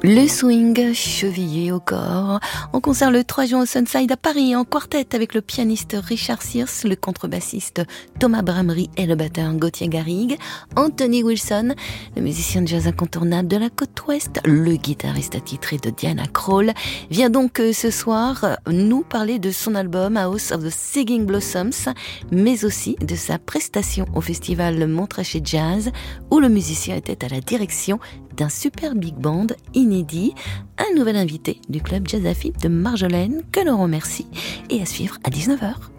Le swing chevillé au corps, en concert le 3 juin au Sunside à Paris, en quartet avec le pianiste Richard Sears, le contrebassiste Thomas Bramery et le batteur Gauthier Garrigue, Anthony Wilson, le musicien de jazz incontournable de la côte ouest, le guitariste attitré de Diana Krall, vient donc ce soir nous parler de son album House of the Singing Blossoms, mais aussi de sa prestation au festival Montrachet Jazz, où le musicien était à la direction d'un super big band inédit, un nouvel invité du club Jazz Afib de Marjolaine, que l'on remercie, et à suivre à 19h.